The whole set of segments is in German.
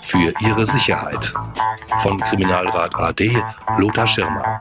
für ihre Sicherheit. Von Kriminalrat AD, Lothar Schirmer.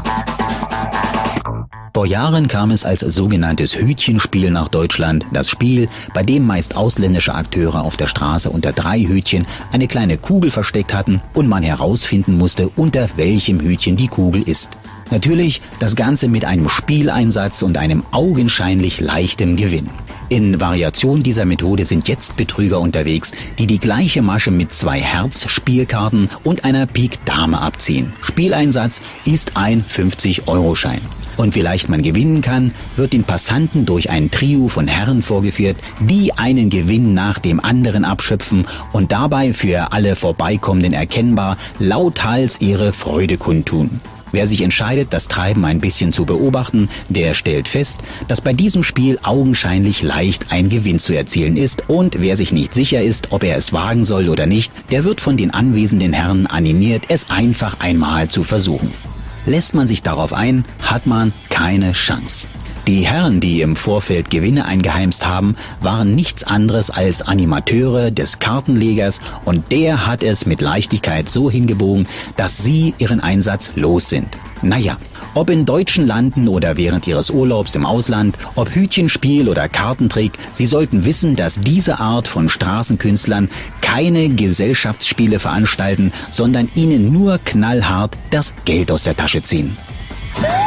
Vor Jahren kam es als sogenanntes Hütchenspiel nach Deutschland. Das Spiel, bei dem meist ausländische Akteure auf der Straße unter 3 Hütchen eine kleine Kugel versteckt hatten und man herausfinden musste, unter welchem Hütchen die Kugel ist. Natürlich das Ganze mit einem Spieleinsatz und einem augenscheinlich leichten Gewinn. In Variation dieser Methode sind jetzt Betrüger unterwegs, die die gleiche Masche mit 2 Herz-Spielkarten und einer Pik Dame abziehen. Spieleinsatz ist ein 50-Euro-Schein. Und wie leicht man gewinnen kann, wird den Passanten durch ein Trio von Herren vorgeführt, die einen Gewinn nach dem anderen abschöpfen und dabei für alle Vorbeikommenden erkennbar lauthals ihre Freude kundtun. Wer sich entscheidet, das Treiben ein bisschen zu beobachten, der stellt fest, dass bei diesem Spiel augenscheinlich leicht ein Gewinn zu erzielen ist, und wer sich nicht sicher ist, ob er es wagen soll oder nicht, der wird von den anwesenden Herren animiert, es einfach einmal zu versuchen. Lässt man sich darauf ein, hat man keine Chance. Die Herren, die im Vorfeld Gewinne eingeheimst haben, waren nichts anderes als Animateure des Kartenlegers, und der hat es mit Leichtigkeit so hingebogen, dass sie ihren Einsatz los sind. Naja, ob in deutschen Landen oder während ihres Urlaubs im Ausland, ob Hütchenspiel oder Kartentrick, sie sollten wissen, dass diese Art von Straßenkünstlern keine Gesellschaftsspiele veranstalten, sondern ihnen nur knallhart das Geld aus der Tasche ziehen.